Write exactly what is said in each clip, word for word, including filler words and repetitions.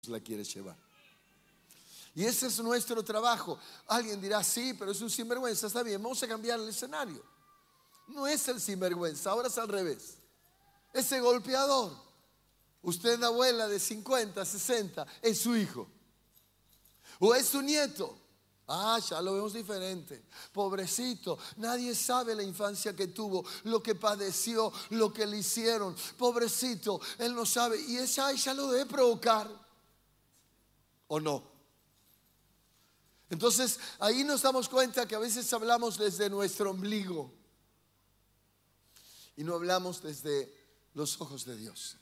la quiere llevar. Y ese es nuestro trabajo. Alguien dirá, sí, pero es un sinvergüenza. Está bien, vamos a cambiar el escenario. No es el sinvergüenza, ahora es al revés. Ese golpeador, usted es la abuela de cincuenta, sesenta, es su hijo. O es su nieto. Ah, ya lo vemos diferente. Pobrecito, nadie sabe la infancia que tuvo, lo que padeció, lo que le hicieron. Pobrecito, él no sabe. Y esa ella lo debe provocar. ¿O no? Entonces, ahí nos damos cuenta que a veces hablamos desde nuestro ombligo y no hablamos desde los ojos de Dios.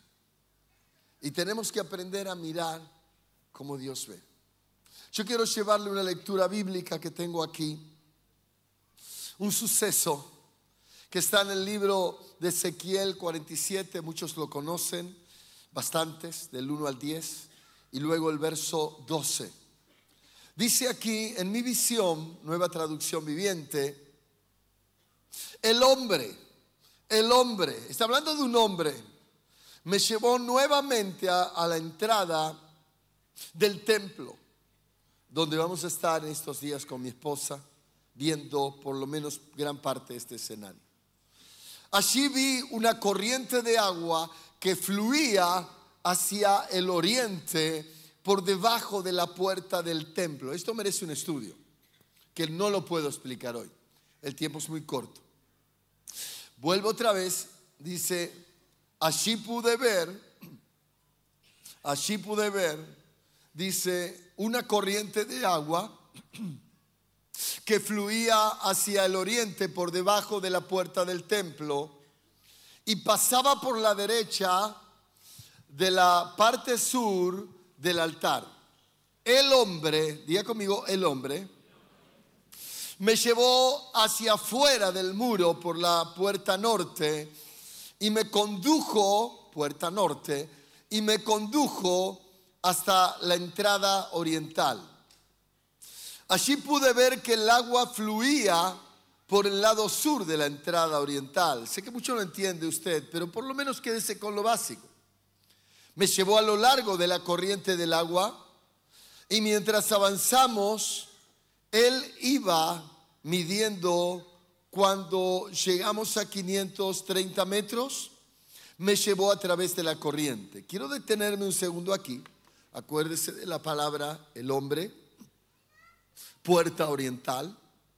Y tenemos que aprender a mirar como Dios ve. Yo quiero llevarle una lectura bíblica que tengo aquí. Un suceso que está en el libro de Ezequiel cuarenta y siete. Muchos lo conocen, bastantes, del uno al diez. Y luego el verso doce. Dice aquí, en mi visión, nueva traducción viviente, el hombre, el hombre, está hablando de un hombre, me llevó nuevamente a, a la entrada del templo, donde vamos a estar en estos días con mi esposa, viendo por lo menos gran parte de este escenario. Allí vi una corriente de agua que fluía hacia el oriente por debajo de la puerta del templo. Esto merece un estudio que no lo puedo explicar hoy. El tiempo es muy corto. Vuelvo otra vez. Dice, allí pude ver, allí pude ver, dice, una corriente de agua que fluía hacia el oriente por debajo de la puerta del templo y pasaba por la derecha de la parte sur del altar. El hombre, diga conmigo, el hombre, me llevó hacia afuera del muro por la puerta norte y me condujo, puerta norte, y me condujo hasta la entrada oriental. Allí pude ver que el agua fluía por el lado sur de la entrada oriental. Sé que mucho no entiende usted, pero por lo menos quédese con lo básico. Me llevó a lo largo de la corriente del agua y mientras avanzamos, él iba midiendo. Cuando llegamos a quinientos treinta metros, me llevó a través de la corriente. Quiero detenerme un segundo aquí. Acuérdese de la palabra el hombre, puerta oriental.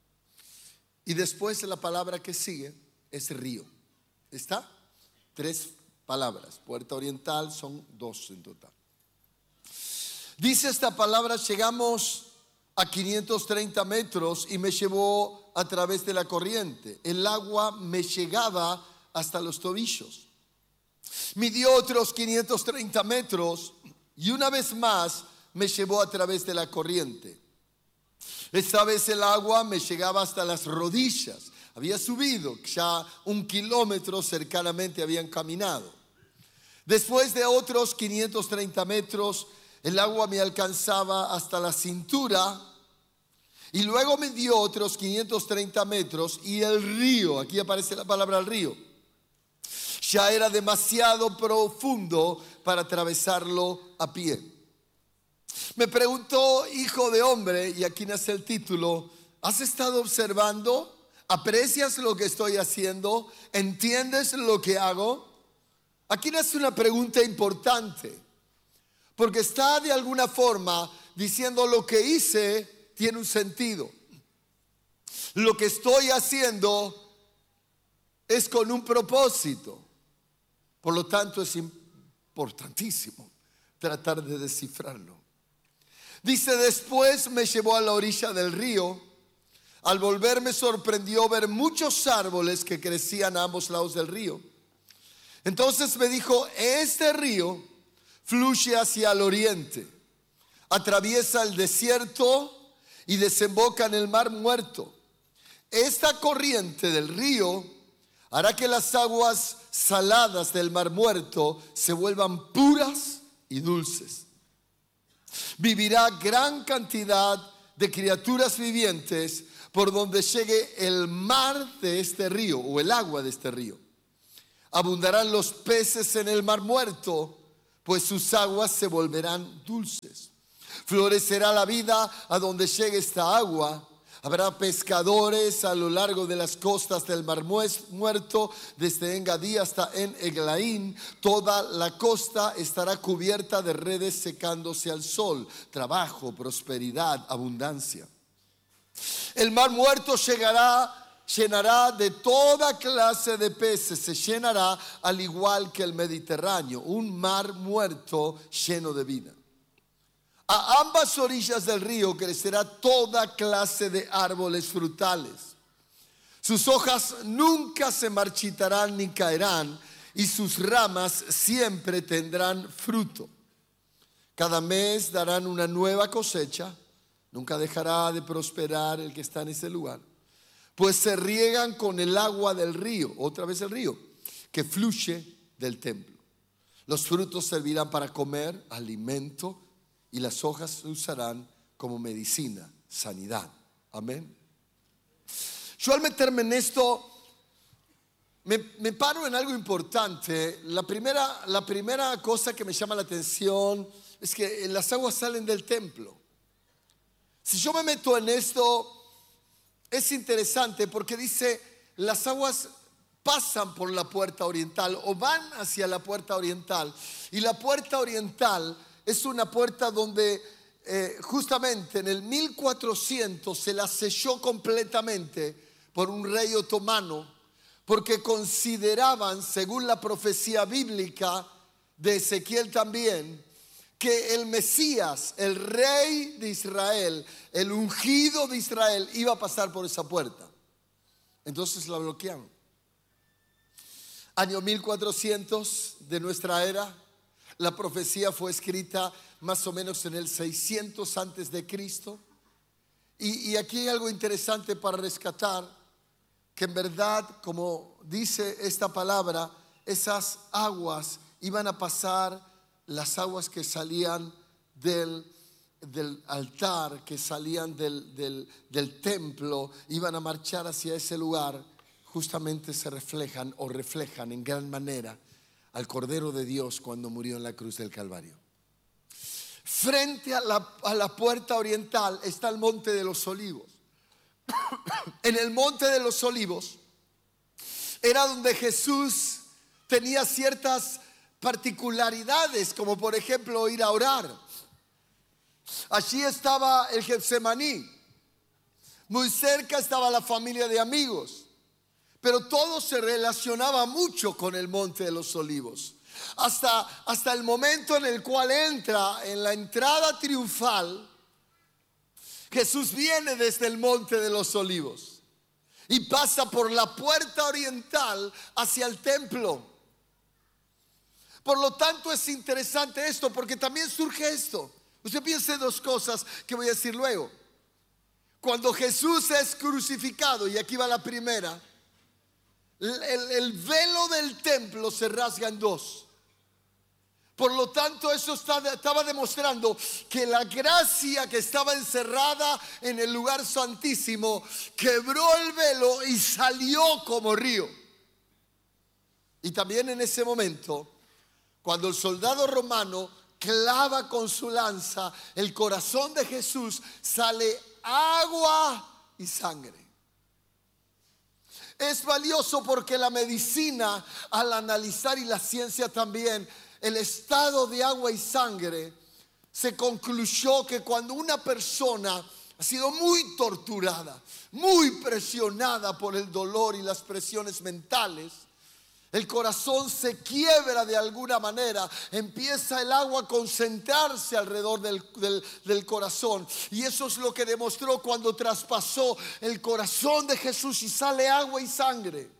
Y después la palabra que sigue es río. ¿Está? Tres palabras. Puerta oriental son dos en total. Dice esta palabra, llegamos a quinientos treinta metros y me llevó a través de la corriente. El agua me llegaba hasta los tobillos. Midió otros quinientos treinta metros y una vez más me llevó a través de la corriente. Esta vez el agua me llegaba hasta las rodillas. Había subido, ya un kilómetro cercanamente habían caminado. Después de otros quinientos treinta metros, el agua me alcanzaba hasta la cintura. Y luego me dio otros quinientos treinta metros y el río, aquí aparece la palabra el río, ya era demasiado profundo para atravesarlo a pie. Me preguntó, hijo de hombre, y aquí nace el título, ¿has estado observando? ¿Aprecias lo que estoy haciendo? ¿Entiendes lo que hago? Aquí nace una pregunta importante, porque está de alguna forma diciendo lo que hice tiene un sentido. Lo que estoy haciendo es con un propósito. Por lo tanto, es importantísimo tratar de descifrarlo. Dice, después me llevó a la orilla del río. Al volver me sorprendió ver muchos árboles que crecían a ambos lados del río. Entonces me dijo, este río fluye hacia el oriente, atraviesa el desierto y desemboca en el mar muerto. Esta corriente del río hará que las aguas saladas del mar muerto se vuelvan puras y dulces. Vivirá gran cantidad de criaturas vivientes por donde llegue el mar de este río o el agua de este río. Abundarán los peces en el mar muerto, pues sus aguas se volverán dulces. Florecerá la vida a donde llegue esta agua. Habrá pescadores a lo largo de las costas del Mar Muerto, desde En-Gadí hasta En-Eglaim. Toda la costa estará cubierta de redes secándose al sol. Trabajo, prosperidad, abundancia. El Mar Muerto llegará, llenará de toda clase de peces. Se llenará al igual que el Mediterráneo. Un mar muerto lleno de vida. A ambas orillas del río crecerá toda clase de árboles frutales. Sus hojas nunca se marchitarán ni caerán, y sus ramas siempre tendrán fruto. Cada mes darán una nueva cosecha. Nunca dejará de prosperar el que está en ese lugar, pues se riegan con el agua del río, otra vez el río, que fluye del templo. Los frutos servirán para comer, alimento, y las hojas se usarán como medicina, sanidad. Amén. Yo al meterme en esto, me, me paro en algo importante. La primera, la primera cosa que me llama la atención es que las aguas salen del templo. Si yo me meto en esto, es interesante porque dice, las aguas pasan por la puerta oriental o van hacia la puerta oriental. Y la puerta oriental es una puerta donde eh, justamente en el mil cuatrocientos se la selló completamente por un rey otomano, porque consideraban, según la profecía bíblica de Ezequiel también, que el Mesías, el rey de Israel, el ungido de Israel, iba a pasar por esa puerta. Entonces la bloquearon. Año mil cuatrocientos de nuestra era. La profecía fue escrita más o menos en el seiscientos antes de Cristo. Y, y aquí hay algo interesante para rescatar, que en verdad, como dice esta palabra, esas aguas iban a pasar, las aguas que salían del, del altar, que salían del, del, del templo, iban a marchar hacia ese lugar. Justamente se reflejan o reflejan en gran manera al Cordero de Dios cuando murió en la cruz del Calvario. Frente a la, a la puerta oriental está el Monte de los Olivos. En el Monte de los Olivos era donde Jesús tenía ciertas particularidades, como por ejemplo ir a orar. Allí estaba el Getsemaní. Muy cerca estaba la familia de amigos. Pero todo se relacionaba mucho con el Monte de los Olivos. Hasta, hasta el momento en el cual entra en la entrada triunfal, Jesús viene desde el Monte de los Olivos y pasa por la puerta oriental hacia el templo. Por lo tanto es interesante esto, porque también surge esto. Usted piense dos cosas que voy a decir luego. Cuando Jesús es crucificado, y aquí va la primera, El, el velo del templo se rasga en dos. Por lo tanto, eso está, estaba demostrando que la gracia que estaba encerrada en el lugar santísimo quebró el velo y salió como río. Y también en ese momento, cuando el soldado romano clava con su lanza el corazón de Jesús, sale agua y sangre. Es valioso porque la medicina, al analizar, y la ciencia también, el estado de agua y sangre, se concluyó que cuando una persona ha sido muy torturada, muy presionada por el dolor y las presiones mentales, el corazón se quiebra de alguna manera, empieza el agua a concentrarse alrededor del, del, del corazón. Y eso es lo que demostró cuando traspasó el corazón de Jesús y sale agua y sangre.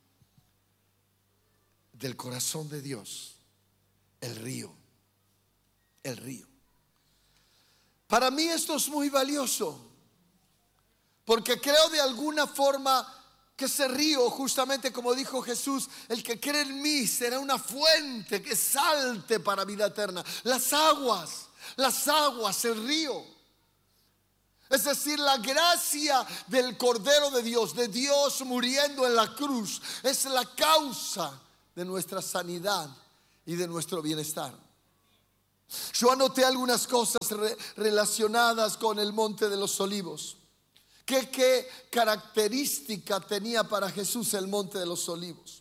Del corazón de Dios, el río, el río. Para mí esto es muy valioso, porque creo de alguna forma que ese río, justamente como dijo Jesús, el que cree en mí será una fuente que salte para vida eterna. Las aguas, las aguas, el río. Es decir, la gracia del Cordero de Dios, de Dios muriendo en la cruz, es la causa de nuestra sanidad y de nuestro bienestar. Yo anoté algunas cosas re- relacionadas con el Monte de los Olivos. ¿Qué, qué característica tenía para Jesús el Monte de los Olivos?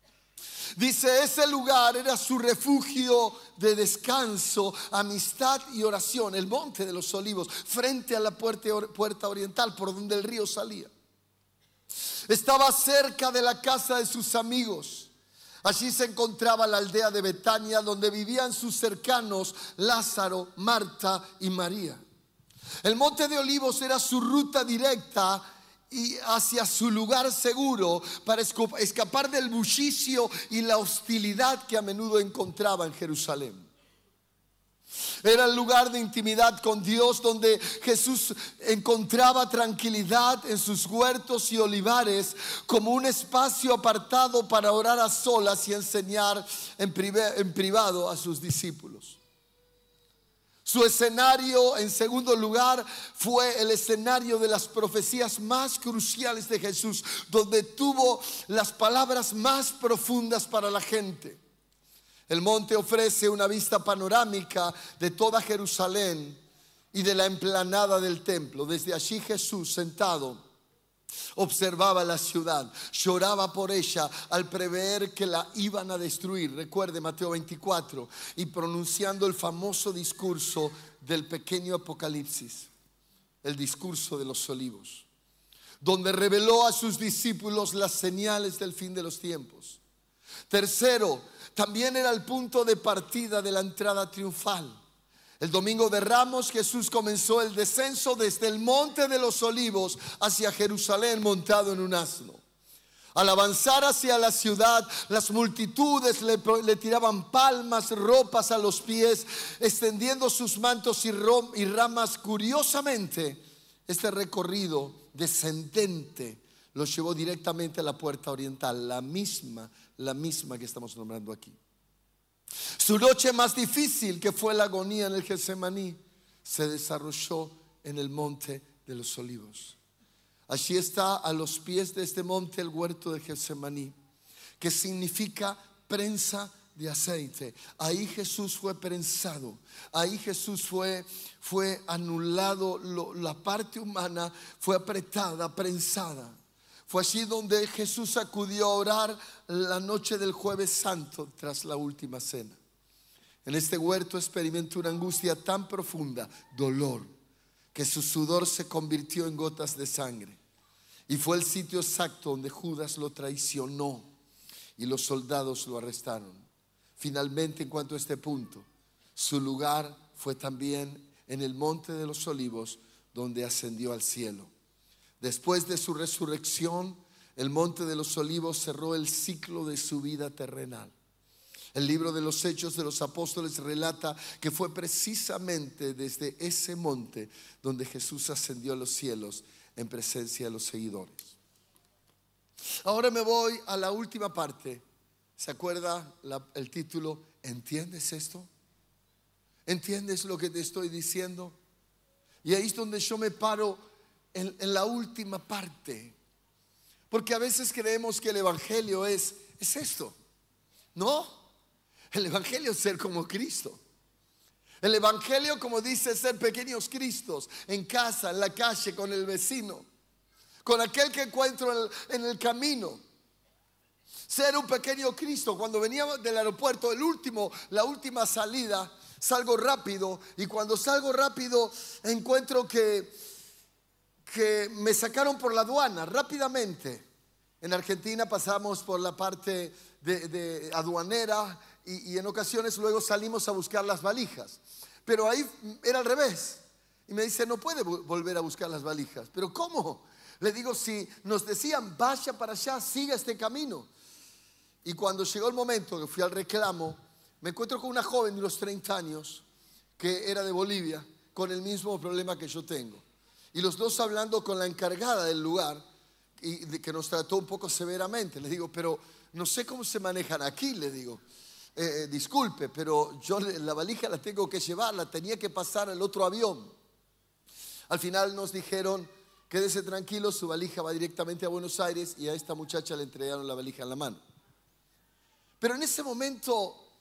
Dice, ese lugar era su refugio de descanso, amistad y oración. El Monte de los Olivos, frente a la puerta, puerta oriental, por donde el río salía. Estaba cerca de la casa de sus amigos. Allí se encontraba la aldea de Betania, donde vivían sus cercanos Lázaro, Marta y María. El Monte de Olivos era su ruta directa y hacia su lugar seguro para escapar del bullicio y la hostilidad que a menudo encontraba en Jerusalén. Era el lugar de intimidad con Dios, donde Jesús encontraba tranquilidad en sus huertos y olivares, como un espacio apartado para orar a solas y enseñar en, privé, en privado a sus discípulos. Su escenario, en segundo lugar, fue el escenario de las profecías más cruciales de Jesús, donde tuvo las palabras más profundas para la gente. El monte ofrece una vista panorámica de toda Jerusalén y de la explanada del templo. Desde allí Jesús, sentado, observaba la ciudad, lloraba por ella al prever que la iban a destruir. Recuerde Mateo veinticuatro, y pronunciando el famoso discurso del pequeño Apocalipsis, el discurso de los olivos, donde reveló a sus discípulos las señales del fin de los tiempos. Tercero, también era el punto de partida de la entrada triunfal. El domingo de Ramos, Jesús comenzó el descenso desde el Monte de los Olivos hacia Jerusalén montado en un asno. Al avanzar hacia la ciudad, las multitudes le, le tiraban palmas, ropas a los pies, extendiendo sus mantos y, rom, y ramas. Curiosamente, este recorrido descendente los llevó directamente a la puerta oriental, la misma, la misma que estamos nombrando aquí. Su noche más difícil, que fue la agonía en el Getsemaní, se desarrolló en el Monte de los Olivos. Allí está, a los pies de este monte, el huerto de Getsemaní, que significa prensa de aceite. Ahí Jesús fue prensado, ahí Jesús fue, fue anulado, lo, la parte humana fue apretada, prensada. Fue allí donde Jesús acudió a orar la noche del Jueves Santo tras la última cena. En este huerto experimentó una angustia tan profunda, dolor, que su sudor se convirtió en gotas de sangre. Y fue el sitio exacto donde Judas lo traicionó y los soldados lo arrestaron. Finalmente, en cuanto a este punto, su lugar fue también en el Monte de los Olivos, donde ascendió al cielo. Después de su resurrección, el Monte de los Olivos cerró el ciclo de su vida terrenal. El libro de los Hechos de los Apóstoles relata que fue precisamente desde ese monte donde Jesús ascendió a los cielos en presencia de los seguidores. Ahora me voy a la última parte. ¿Se acuerda la, el título? ¿Entiendes esto? ¿Entiendes lo que te estoy diciendo? Y ahí es donde yo me paro En, en la última parte, porque a veces creemos que el evangelio es, es esto. No, el evangelio es ser como Cristo. El evangelio, como dice, es ser pequeños Cristos en casa, en la calle, con el vecino, con aquel que encuentro en el, en el camino. Ser un pequeño Cristo. Cuando venía del aeropuerto, el último, la última salida, salgo rápido, y cuando salgo rápido encuentro que que me sacaron por la aduana rápidamente. En Argentina pasamos por la parte de, de aduanera y, y en ocasiones luego salimos a buscar las valijas. Pero ahí era al revés. Y me dice, no puede volver a buscar las valijas. ¿Pero cómo? Le digo, si nos decían, vaya para allá, siga este camino. Y cuando llegó el momento que fui al reclamo, me encuentro con una joven de unos treinta años que era de Bolivia, con el mismo problema que yo tengo. Y los dos hablando con la encargada del lugar, y de que nos trató un poco severamente. Le digo, pero no sé cómo se manejan aquí, le digo. Eh, disculpe, pero yo la valija la tengo que llevar, la tenía que pasar al otro avión. Al final nos dijeron, quédese tranquilo, su valija va directamente a Buenos Aires, y a esta muchacha le entregaron la valija en la mano. Pero en ese momento,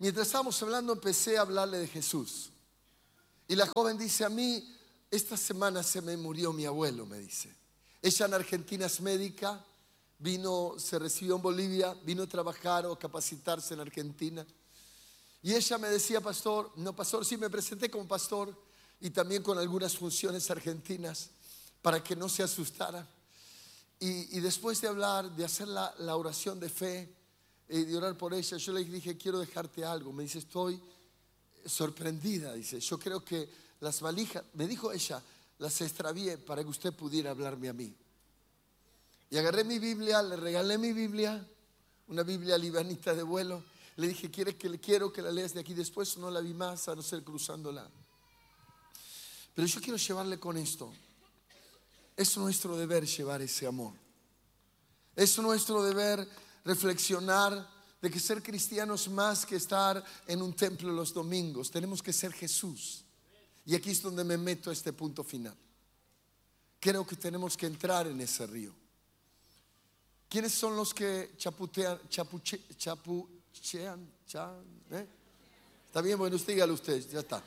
mientras estábamos hablando, empecé a hablarle de Jesús. Y la joven dice: a mí esta semana se me murió mi abuelo, me dice. Ella en Argentina es médica, vino, se recibió en Bolivia, vino a trabajar o capacitarse en Argentina. Y ella me decía: pastor, no pastor, sí, me presenté como pastor y también con algunas funciones argentinas para que no se asustara. Y, y después de hablar, de hacer la, la oración de fe y de orar por ella, yo le dije: quiero dejarte algo. Me dice: estoy sorprendida, dice, yo creo que las valijas, me dijo ella, las extravié para que usted pudiera hablarme a mí. Y agarré mi Biblia, le regalé mi Biblia, una Biblia libanita de vuelo. Le dije: ¿Quiere que le quiero que la leas de aquí? Después no la vi más, a no ser cruzándola. Pero yo quiero llevarle con esto. Es nuestro deber llevar ese amor. Es nuestro deber reflexionar de que ser cristiano es más que estar en un templo los domingos. Tenemos que ser Jesús. Y aquí es donde me meto a este punto final. Creo que tenemos que entrar en ese río. ¿Quiénes son los que chaputean, chapuche, chapuchean? Cha, ¿eh? Está bien, bueno, usted dígalo usted, ya está.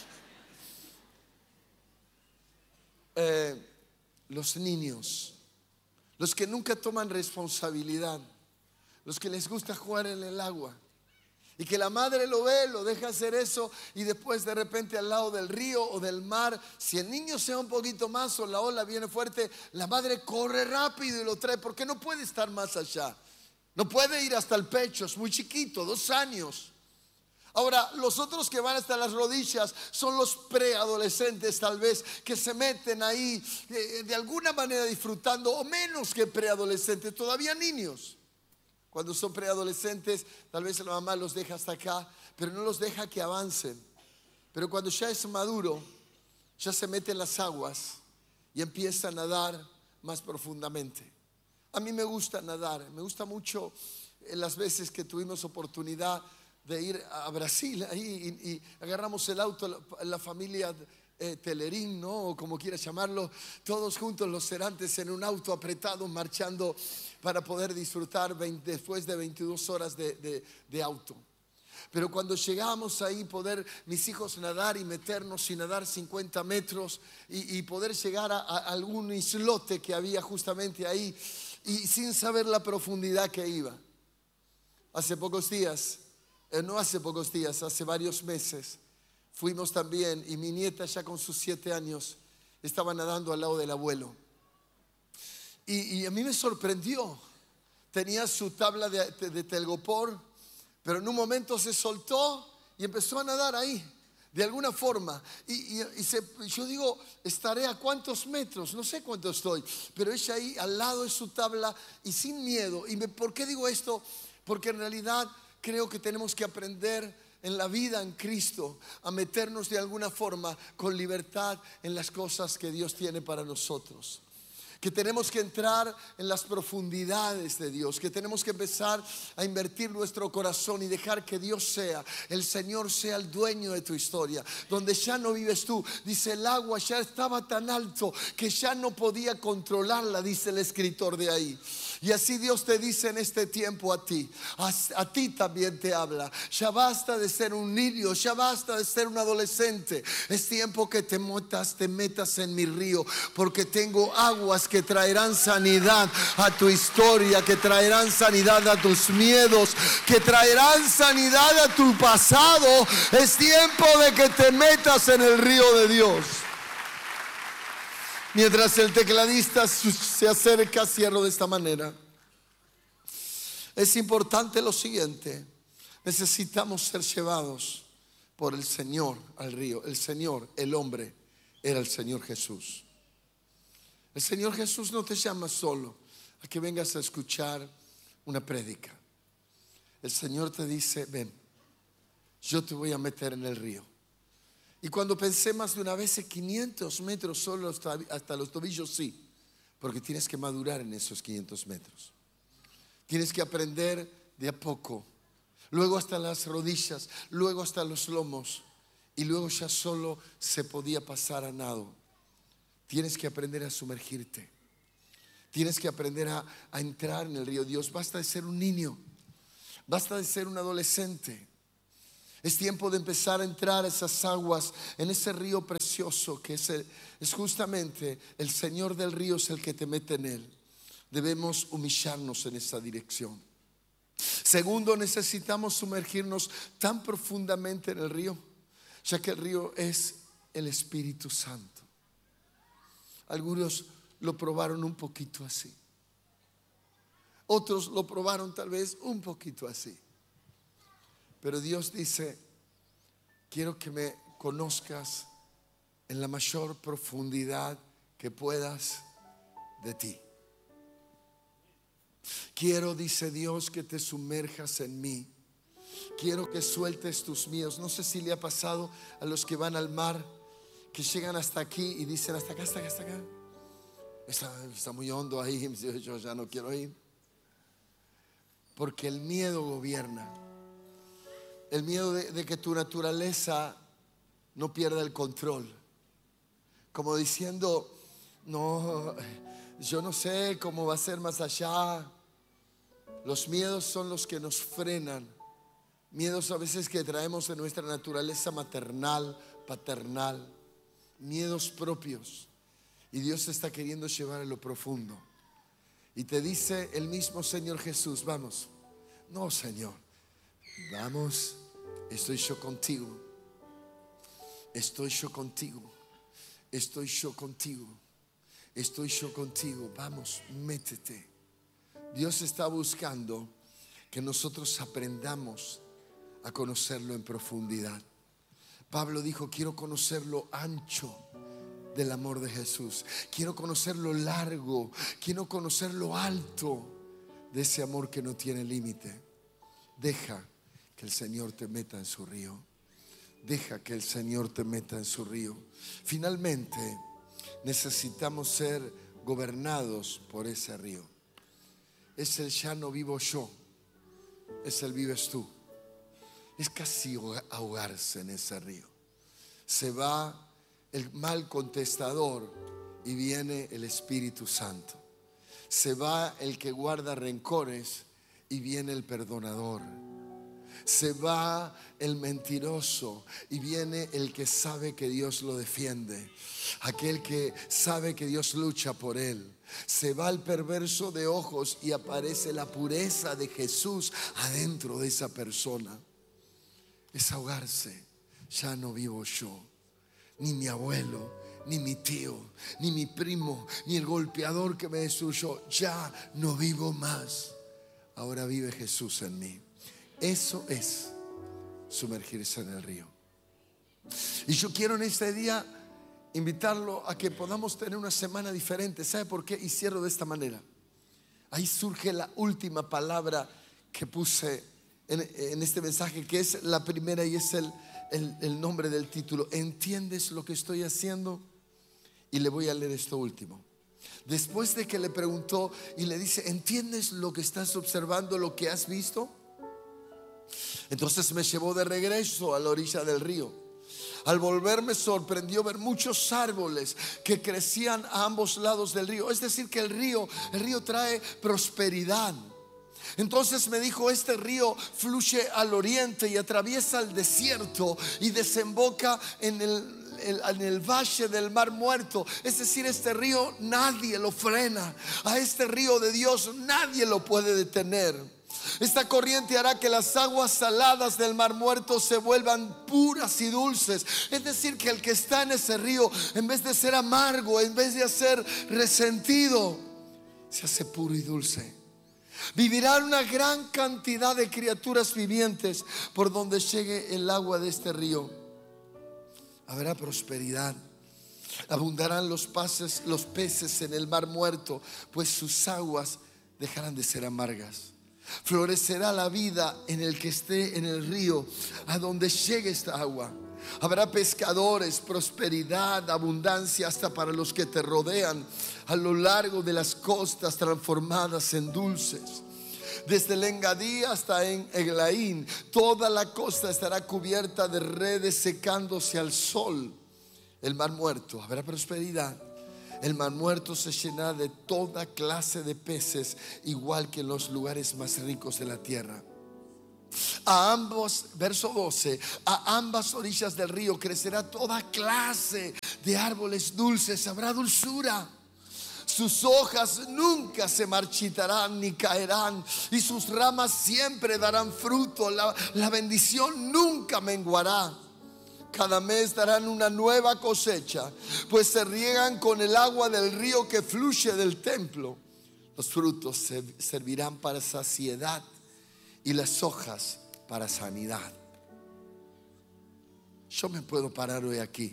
Eh, los niños, los que nunca toman responsabilidad, los que les gusta jugar en el agua y que la madre lo ve, lo deja hacer eso y después de repente al lado del río o del mar, si el niño se va un poquito más o la ola viene fuerte, la madre corre rápido y lo trae porque no puede estar más allá, no puede ir hasta el pecho, es muy chiquito, dos años. Ahora, los otros que van hasta las rodillas son los preadolescentes, tal vez, que se meten ahí eh, de alguna manera disfrutando, o menos que preadolescentes, todavía niños. Cuando son preadolescentes, tal vez la mamá los deja hasta acá, pero no los deja que avancen. Pero cuando ya es maduro, ya se mete en las aguas y empieza a nadar más profundamente. A mí me gusta nadar, me gusta mucho en las veces que tuvimos oportunidad de ir a Brasil ahí y, y agarramos el auto, la, la familia eh, Telerín, ¿no? O como quieras llamarlo, todos juntos los serantes en un auto apretado marchando para poder disfrutar veinte, después de veintidós horas de, de, de auto. Pero cuando llegamos ahí, poder mis hijos nadar y meternos y nadar cincuenta metros y, y poder llegar a, a algún islote que había justamente ahí y sin saber la profundidad que iba. Hace pocos días, eh, no hace pocos días, hace varios meses, fuimos también y mi nieta ya con sus siete años estaba nadando al lado del abuelo. Y, y a mí me sorprendió, tenía su tabla de, de, de telgopor, pero en un momento se soltó y empezó a nadar ahí, de alguna forma. Y, y, y se, yo digo, estaré a cuántos metros, no sé cuánto estoy, pero ella ahí al lado de su tabla y sin miedo. ¿Y me, por qué digo esto? Porque en realidad creo que tenemos que aprender en la vida en Cristo a meternos de alguna forma con libertad en las cosas que Dios tiene para nosotros. Que tenemos que entrar en las profundidades de Dios, que tenemos que empezar a invertir nuestro corazón y dejar que Dios sea, el Señor sea el dueño de tu historia, donde ya no vives tú. Dice, el agua ya estaba tan alto que ya no podía controlarla, dice el escritor de ahí. Y así Dios te dice en este tiempo a ti, a, a ti también te habla. Ya basta de ser un niño, ya basta de ser un adolescente. Es tiempo que te metas, te metas en mi río, porque tengo aguas que traerán sanidad a tu historia, que traerán sanidad a tus miedos, que traerán sanidad a tu pasado. Es tiempo de que te metas en el río de Dios. Mientras el tecladista se acerca, cierro de esta manera. Es importante lo siguiente: necesitamos ser llevados por el Señor al río. El Señor, el hombre, era el Señor Jesús. El Señor Jesús no te llama solo a que vengas a escuchar una prédica. El Señor te dice, ven, yo te voy a meter en el río. Y cuando pensé más de una vez, quinientos metros solo hasta, hasta los tobillos, sí, porque tienes que madurar en esos quinientos metros. Tienes que aprender de a poco, luego hasta las rodillas, luego hasta los lomos, y luego ya solo se podía pasar a nado. Tienes que aprender a sumergirte. Tienes que aprender a, a entrar en el río. Dios, basta de ser un niño, basta de ser un adolescente. Es tiempo de empezar a entrar a esas aguas, en ese río precioso que es, el, es justamente el Señor del río, es el que te mete en él. Debemos humillarnos en esa dirección. Segundo, necesitamos sumergirnos tan profundamente en el río, ya que el río es el Espíritu Santo. Algunos lo probaron un poquito así. Otros lo probaron tal vez un poquito así. Pero Dios dice: quiero que me conozcas en la mayor profundidad que puedas de ti. Quiero, dice Dios, que te sumerjas en mí. Quiero que sueltes tus miedos. No sé si le ha pasado a los que van al mar, que llegan hasta aquí y dicen: hasta acá, hasta acá, hasta acá. Está, está muy hondo ahí, yo ya no quiero ir. Porque el miedo gobierna. El miedo de, de que tu naturaleza no pierda el control. Como diciendo: no, yo no sé cómo va a ser más allá. Los miedos son los que nos frenan. Miedos a veces que traemos de nuestra naturaleza maternal, paternal. Miedos propios. Y Dios te está queriendo llevar a lo profundo. Y te dice el mismo Señor Jesús: vamos. No, Señor, vamos, estoy yo contigo. Estoy yo contigo. Estoy yo contigo. Estoy yo contigo. Vamos, métete. Dios está buscando que nosotros aprendamos a conocerlo en profundidad. Pablo dijo: quiero conocer lo ancho del amor de Jesús. Quiero conocer lo largo. Quiero conocer lo alto de ese amor que no tiene límite. Deja que el Señor te meta en su río. Deja que el Señor te meta en su río. Finalmente, necesitamos ser gobernados por ese río. Es el ya no vivo yo, es el vives tú. Es casi ahogarse en ese río. Se va el mal contestador y viene el Espíritu Santo. Se va el que guarda rencores y viene el perdonador. Se va el mentiroso y viene el que sabe que Dios lo defiende. Aquel que sabe que Dios lucha por él. Se va el perverso de ojos y aparece la pureza de Jesús adentro de esa persona. Es ahogarse. Ya no vivo yo, ni mi abuelo, ni mi tío, ni mi primo, ni el golpeador que me destruyó. Ya no vivo más. Ahora vive Jesús en mí. Eso es sumergirse en el río. Y yo quiero en este día invitarlo a que podamos tener una semana diferente. ¿Sabe por qué? Y cierro de esta manera. Ahí surge la última palabra que puse en, en este mensaje, que es la primera y es el, el, el nombre del título. ¿Entiendes lo que estoy haciendo? Y le voy a leer esto último. Después de que le preguntó y le dice: ¿entiendes lo que estás observando, lo que has visto? Entonces me llevó de regreso a la orilla del río. Al volver me sorprendió ver muchos árboles que crecían a ambos lados del río. Es decir, que el río, el río trae prosperidad. Entonces me dijo: este río fluye al oriente y atraviesa el desierto y desemboca en el en el valle del Mar Muerto. Es decir, este río nadie lo frena. A este río de Dios nadie lo puede detener. Esta corriente hará que las aguas saladas del Mar Muerto se vuelvan puras y dulces. Es decir, que el que está en ese río, en vez de ser amargo, en vez de ser resentido, se hace puro y dulce. Vivirán una gran cantidad de criaturas vivientes por donde llegue el agua de este río. Habrá prosperidad. Abundarán los peces, los peces en el Mar Muerto, pues sus aguas dejarán de ser amargas. Florecerá la vida en el que esté en el río, a donde llegue esta agua. Habrá pescadores, prosperidad, abundancia hasta para los que te rodean a lo largo de las costas transformadas en dulces. Desde el Engadí hasta en Eglaín, toda la costa estará cubierta de redes secándose al sol. El Mar Muerto, habrá prosperidad. El Mar Muerto se llenará de toda clase de peces, igual que en los lugares más ricos de la tierra. A ambos, verso doce, a ambas orillas del río crecerá toda clase de árboles dulces, habrá dulzura. Sus hojas nunca se marchitarán ni caerán, y sus ramas siempre darán fruto. La, la bendición nunca menguará. Cada mes darán una nueva cosecha, pues se riegan con el agua del río que fluye del templo. Los frutos se servirán para saciedad y las hojas para sanidad. Yo me puedo parar hoy aquí,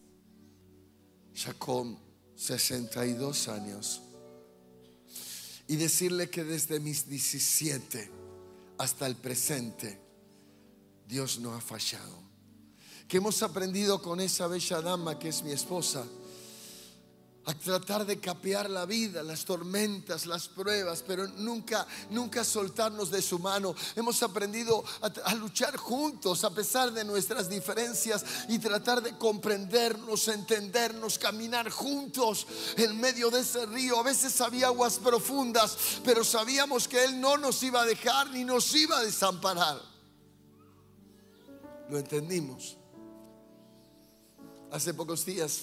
ya con sesenta y dos años, y decirle que desde mis diecisiete hasta el presente Dios no ha fallado. Que hemos aprendido con esa bella dama que es mi esposa a tratar de capear la vida, las tormentas, las pruebas, pero nunca, nunca soltarnos de su mano. Hemos aprendido a, a luchar juntos a pesar de nuestras diferencias y tratar de comprendernos, entendernos, caminar juntos en medio de ese río. A veces había aguas profundas, pero sabíamos que Él no nos iba a dejar ni nos iba a desamparar. Lo entendimos. Hace pocos días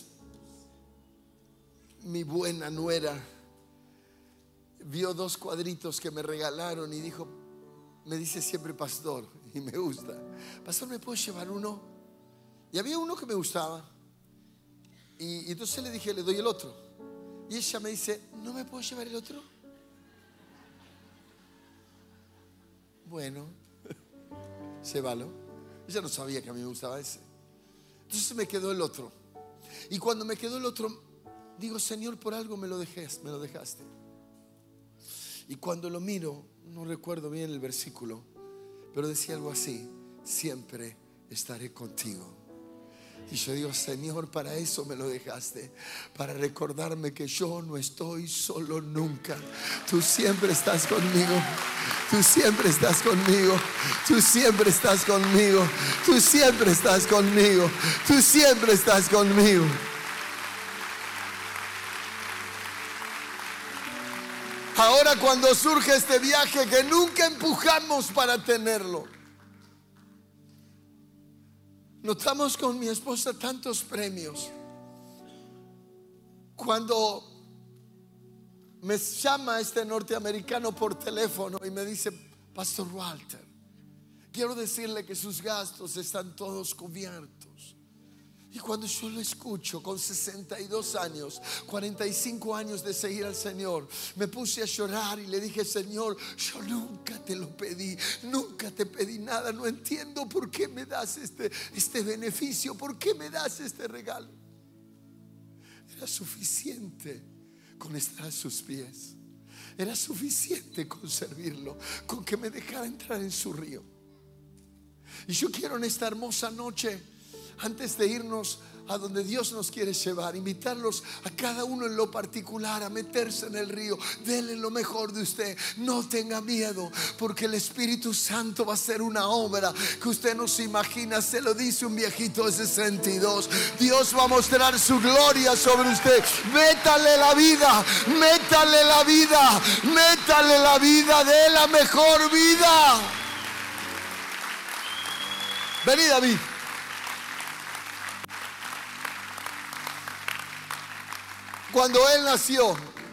mi buena nuera vio dos cuadritos que me regalaron y dijo, me dice siempre pastor, y me gusta, pastor, ¿me puedo llevar uno? Y había uno que me gustaba, y, y entonces le dije, le doy el otro, y ella me dice, ¿no me puedo llevar el otro? Bueno, llévalo. Ella no sabía que a mí me gustaba ese. Entonces me quedó el otro, y cuando me quedó el otro digo, Señor, por algo me lo dejaste, me lo dejaste. Y cuando lo miro, no recuerdo bien el versículo, pero decía algo así: siempre estaré contigo. Y yo digo, Señor, para eso me lo dejaste, para recordarme que yo no estoy solo nunca. Tú siempre estás conmigo. Tú siempre estás conmigo. Tú siempre estás conmigo. Tú siempre estás conmigo. Tú siempre estás conmigo. Ahora, cuando surge este viaje que nunca empujamos para tenerlo, notamos con mi esposa tantos premios. Cuando me llama este norteamericano por teléfono y me dice, Pastor Walter, quiero decirle que sus gastos están todos cubiertos. Y cuando yo lo escucho, con sesenta y dos años, cuarenta y cinco años de seguir al Señor, me puse a llorar y le dije, Señor, yo nunca te lo pedí, nunca te pedí nada, no entiendo por qué me das este, este beneficio, por qué me das este regalo. Era suficiente con estar a sus pies, era suficiente con servirlo, con que me dejara entrar en su río. Y yo quiero en esta hermosa noche, antes de irnos a donde Dios nos quiere llevar, invitarlos a cada uno en lo particular a meterse en el río. Denle lo mejor de usted, no tenga miedo, porque el Espíritu Santo va a hacer una obra que usted no se imagina. Se lo dice un viejito de sesenta y dos. Dios va a mostrar su gloria sobre usted. Métale la vida, métale la vida, métale la vida, de la mejor vida. Vení, David. Cuando él nació,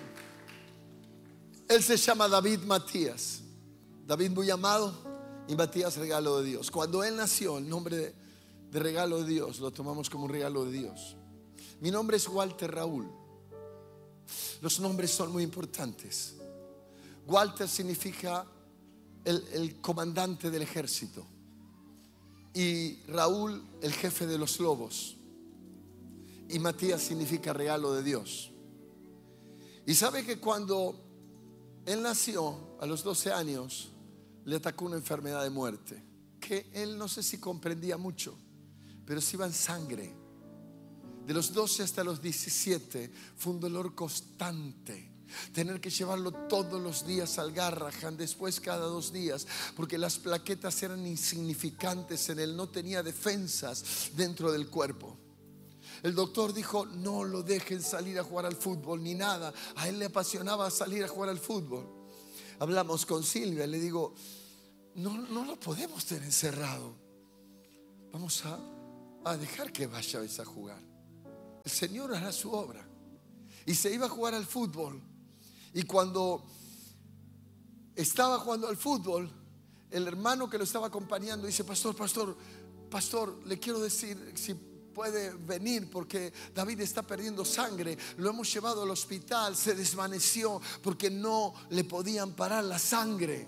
él se llama David Matías. David muy amado y Matías regalo de Dios. Cuando él nació, el nombre de, de regalo de Dios lo tomamos como un regalo de Dios. Mi nombre es Walter Raúl. Los nombres son muy importantes. Walter significa el, el comandante del ejército, y Raúl el jefe de los lobos, y Matías significa regalo de Dios. Y sabe que cuando él nació, a los doce años, le atacó una enfermedad de muerte, que él no sé si comprendía mucho, pero se iba en sangre. De los doce hasta los diecisiete fue un dolor constante, tener que llevarlo todos los días al Garrahan, después cada dos días, porque las plaquetas eran insignificantes en él, no tenía defensas dentro del cuerpo. El doctor dijo, no lo dejen salir a jugar al fútbol ni nada. A él le apasionaba salir a jugar al fútbol. Hablamos con Silvia, le digo, no, no lo podemos tener encerrado. Vamos a, a dejar que vayáis a jugar. El Señor hará su obra. Y se iba a jugar al fútbol. Y cuando estaba jugando al fútbol, el hermano que lo estaba acompañando dice: pastor, pastor, pastor, le quiero decir si puede venir, porque David está perdiendo sangre. Lo hemos llevado al hospital, se desvaneció porque no le podían parar la sangre.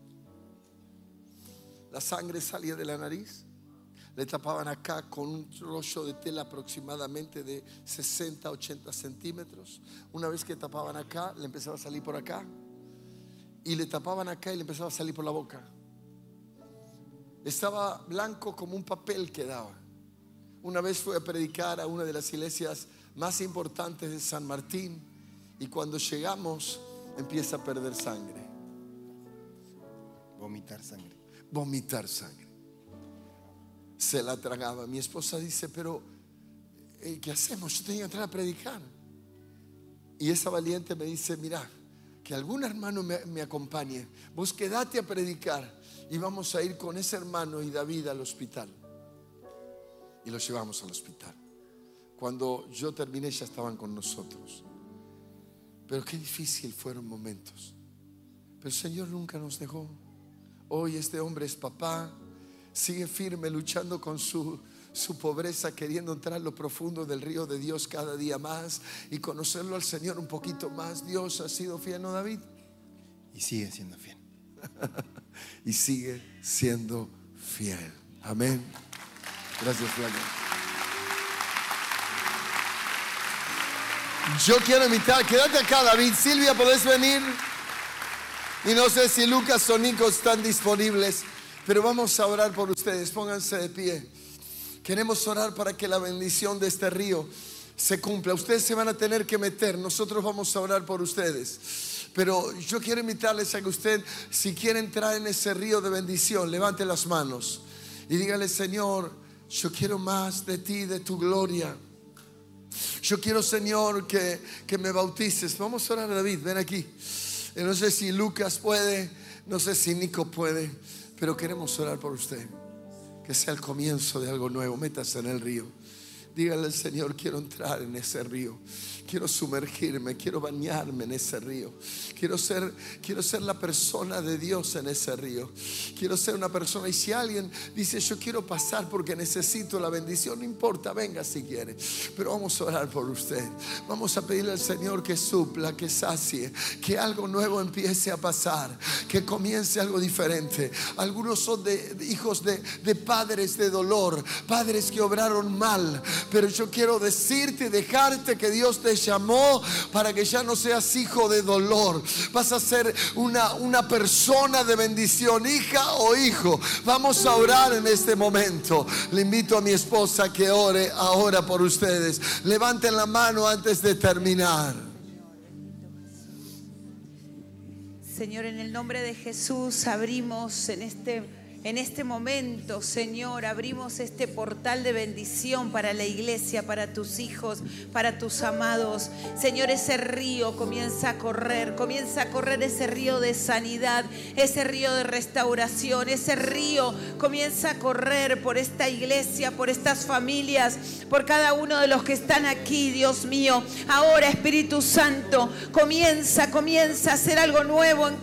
La sangre salía de la nariz, le tapaban acá con un rollo de tela aproximadamente de sesenta, ochenta centímetros. Una vez que tapaban acá, le empezaba a salir por acá, y le tapaban acá y le empezaba a salir por la boca. Estaba blanco como un papel que daba. Una vez fui a predicar a una de las iglesias más importantes de San Martín, y cuando llegamos empieza a perder sangre. Vomitar sangre. Vomitar sangre. Se la tragaba. Mi esposa dice: pero ¿qué hacemos? Yo tenía que entrar a predicar. Y esa valiente me dice: mira, que algún hermano me, me acompañe. Vos quedate a predicar y vamos a ir con ese hermano y David al hospital. Y los llevamos al hospital. Cuando yo terminé ya estaban con nosotros. Pero qué difícil fueron momentos. Pero el Señor nunca nos dejó. Hoy este hombre es papá, sigue firme luchando con su, su pobreza, queriendo entrar en lo profundo del río de Dios cada día más y conocerlo al Señor un poquito más. Dios ha sido fiel, ¿no, David? Y sigue siendo fiel. Y sigue siendo fiel. Amén. Gracias, Flavio. Yo quiero invitar, quédate acá, David. Silvia, ¿podés venir? Y no sé si Lucas o Nico están disponibles, pero vamos a orar por ustedes. Pónganse de pie. Queremos orar para que la bendición de este río se cumpla. Ustedes se van a tener que meter. Nosotros vamos a orar por ustedes. Pero yo quiero invitarles a que usted, si quiere entrar en ese río de bendición, levante las manos y dígale: Señor, yo quiero más de ti, de tu gloria. Yo quiero, Señor, que, que me bautices. Vamos a orar, David, ven aquí. No sé si Lucas puede, no sé si Nico puede, pero queremos orar por usted. Que sea el comienzo de algo nuevo. Métase en el río. Dígale al Señor: quiero entrar en ese río. Quiero sumergirme, quiero bañarme en ese río. Quiero ser, quiero ser la persona de Dios en ese río. Quiero ser una persona. Y si alguien dice: yo quiero pasar porque necesito la bendición, no importa, venga si quiere. Pero vamos a orar por usted. Vamos a pedirle al Señor que supla, que sacie, que algo nuevo empiece a pasar, que comience algo diferente. Algunos son de, de hijos de, de padres de dolor, padres que obraron mal. Pero yo quiero decirte y dejarte que Dios te llamó para que ya no seas hijo de dolor. Vas a ser una, una persona de bendición, hija o hijo. Vamos a orar en este momento. Le invito a mi esposa que ore ahora por ustedes. Levanten la mano antes de terminar. Señor, en el nombre de Jesús abrimos en este En este momento, Señor, abrimos este portal de bendición para la iglesia, para tus hijos, para tus amados. Señor, ese río comienza a correr, comienza a correr ese río de sanidad, ese río de restauración, ese río comienza a correr por esta iglesia, por estas familias, por cada uno de los que están aquí, Dios mío. Ahora, Espíritu Santo, comienza, comienza a hacer algo nuevo en